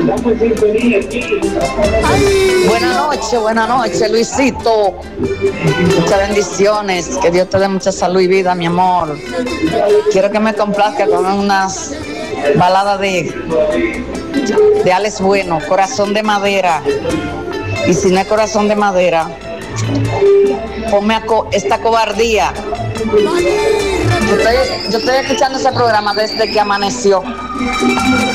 Buenas noches, Luisito. Muchas bendiciones. Que Dios te dé mucha salud y vida, mi amor. Quiero que me complazca con unas baladas de Alex Bueno, Corazón de Madera. Y si no es Corazón de Madera, ponme esta cobardía. Yo estoy escuchando ese programa desde que amaneció.